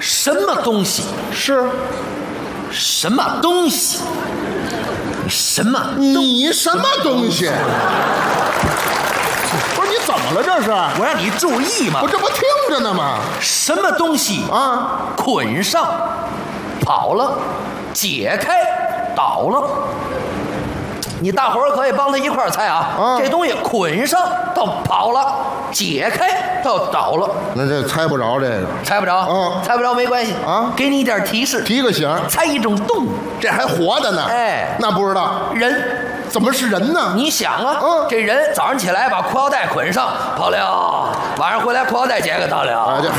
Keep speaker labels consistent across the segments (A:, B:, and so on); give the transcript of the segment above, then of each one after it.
A: 什么东西？
B: 是
A: 什么东西？什么？
B: 你什么东西？不是你怎么了这是？
A: 我让你注意嘛！
B: 我这不听着呢吗？
A: 什么东西
B: 啊，
A: 捆上跑了，解开倒了。你大伙儿可以帮他一块儿猜啊！这东西捆上到跑了，解开到倒了。
B: 那这猜不着这个，
A: 猜不着，猜不着没关系
B: 啊，
A: 给你一点提示，
B: 提个醒，
A: 猜一种动物，
B: 这还活的呢。
A: 哎，
B: 那不知道
A: 人。
B: 怎么是人呢？
A: 你想啊，这人早上起来把裤腰带捆上跑了，晚上回来裤腰带解开倒了。
B: 啊，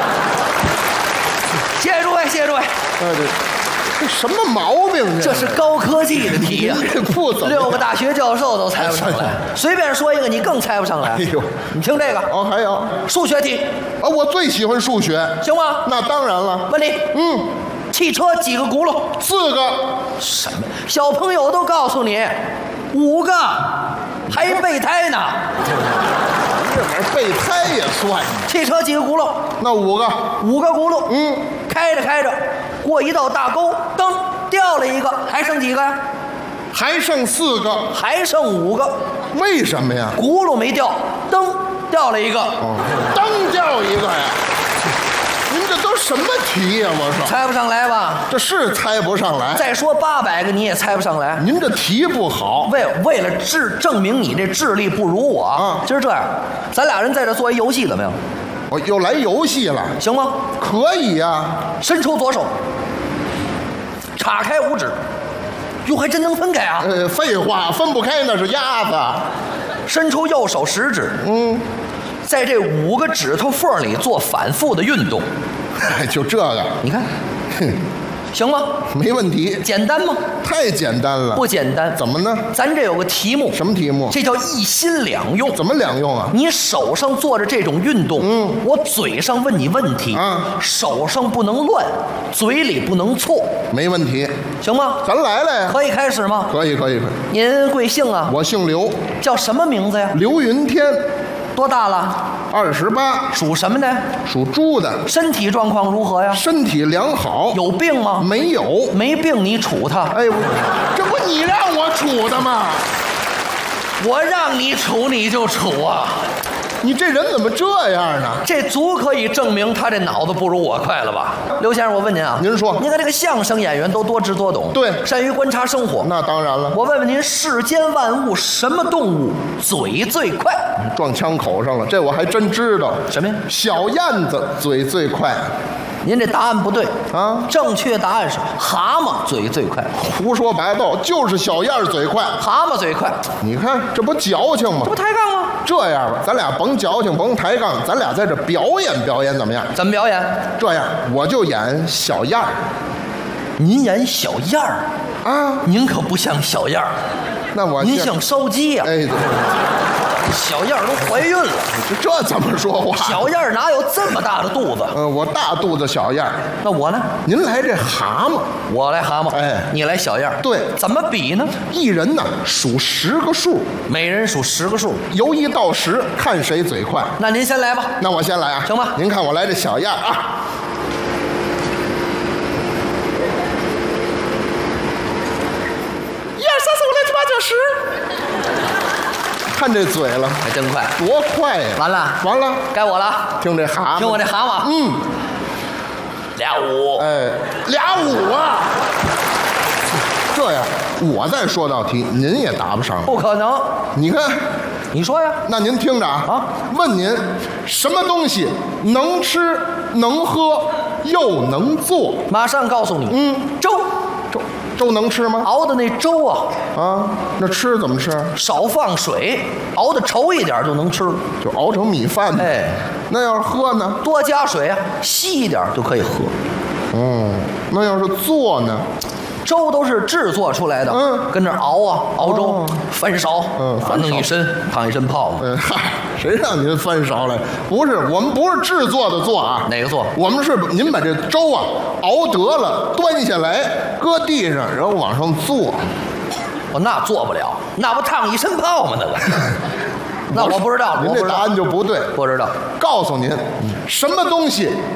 A: 谢谢诸位，谢谢诸位。
B: 这什么毛病？
A: 这是高科技的题呀！
B: 不怎么
A: 6个大学教授都猜不上来，随便说一个你更猜不上来。
B: 哎呦，
A: 你听这个
B: 哦，还有
A: 数学题
B: 啊，我最喜欢数学，
A: 行吗？
B: 那当然了。
A: 问你，汽车几个轱辘
B: ？4个。
A: 什么？小朋友都告诉你，5个，还备胎呢。
B: 这玩意儿备胎也算。
A: 汽车几个轱辘？
B: 那5个
A: ，5个轱辘。开着开着，过一道大沟，噔，掉了一个，还剩几个呀？
B: 还剩4个，
A: 还剩5个。
B: 为什么呀？
A: 轱辘没掉，噔，掉了一个。
B: 噔掉一个呀！您这都什么题呀？我说
A: 猜不上来吧？
B: 这是猜不上来。
A: 再说800个你也猜不上来。
B: 您这题不好。
A: 为了证明你这智力不如我啊，今儿这样，咱俩人在这做一游戏怎么样？
B: 我又来游戏了，
A: 行吗？
B: 可以呀。
A: 伸出左手，岔开5指，哟，还真能分开啊！
B: 废话，分不开那是鸭子。
A: 伸出右手食指，在这5个指头缝里做反复的运动。
B: 就这个，
A: 你看，行吗？
B: 没问题。
A: 简单吗？
B: 太简单了。
A: 不简单。
B: 怎么呢？
A: 咱这有个题目。
B: 什么题目？
A: 这叫一心两用。
B: 怎么两用啊？
A: 你手上做着这种运动，我嘴上问你问题，手上不能乱，嘴里不能错。
B: 没问题。
A: 行吗？
B: 咱来了呀。
A: 可以开始吗？
B: 可以。
A: 您贵姓啊？
B: 我姓刘。
A: 叫什么名字呀？
B: 刘云天。
A: 多大了
B: ？28。
A: 属什么的？
B: 属猪的。
A: 身体状况如何呀？
B: 身体良好。
A: 有病吗？
B: 没有。
A: 没病你处他？
B: 哎，这不你让我处的吗？
A: 我让你处你就处啊！
B: 你这人怎么这样呢？
A: 这足可以证明他这脑子不如我快了吧？刘先生，我问您啊，
B: 您说，
A: 您看这个相声演员都多知多懂，
B: 对，
A: 善于观察生活。
B: 那当然了。
A: 我问问您，世间万物什么动物嘴最快？
B: 撞枪口上了，这我还真知道。
A: 什么呀？
B: 小燕子嘴最快。
A: 您这答案不对
B: 啊！
A: 正确答案是蛤蟆嘴最快。
B: 胡说八道，就是小燕嘴快，
A: 蛤蟆嘴快。
B: 你看这不矫情吗？
A: 这不抬杠吗？
B: 这样吧，咱俩甭矫情，甭抬杠，咱俩在这表演表演，怎么样？
A: 怎么表演？
B: 这样，我就演小燕儿。
A: 您演小燕儿
B: 啊？
A: 您可不像小燕儿，
B: 那我
A: 您像烧鸡呀！
B: 哎，
A: 小燕儿都怀孕了，
B: 这怎么说话？
A: 小燕儿哪有这么大的肚子？
B: 我大肚子小燕儿。
A: 那我呢？
B: 您来这蛤蟆，
A: 我来蛤蟆，
B: 哎，
A: 你来小燕儿。
B: 对，
A: 怎么比呢？
B: 一人呢数10个数，
A: 每人数10个数，
B: 由1到10，看谁嘴快。
A: 那您先来吧。
B: 那我先来啊，
A: 行吧？
B: 您看我来这小燕儿啊。1、2、3、4、5、6、7、8、9、10。看这嘴了，
A: 还真快，
B: 多快呀！
A: 完了，
B: 完了，
A: 该我了。
B: 听这蛤蟆，
A: 听我这蛤蟆，俩5，
B: 哎，俩5啊！这样，我再说道题，您也答不上。
A: 不可能！
B: 你看，
A: 你说呀？
B: 那您听着啊，问您什么东西能吃、能喝又能做？
A: 马上告诉你，粥。
B: 粥能吃吗？
A: 熬的那粥啊，
B: 那吃怎么吃？
A: 少放水，熬的稠一点就能吃，
B: 就熬成米饭。
A: 哎，
B: 那要是喝呢？
A: 多加水啊，稀一点就可以喝。
B: 那要是做呢？
A: 粥都是制作出来的，跟那熬啊，熬粥，翻勺，弄一身，烫一身泡子。
B: 嗨，谁让您翻勺来？不是，我们不是制作的做啊。
A: 哪个做？
B: 我们是您把这粥啊熬得了，端下来，搁地上，然后往上做。
A: 那做不了，那不烫一身泡吗？那个。那我不知道，
B: 您这答案就不对。
A: 不知道。
B: 告诉您，什么东西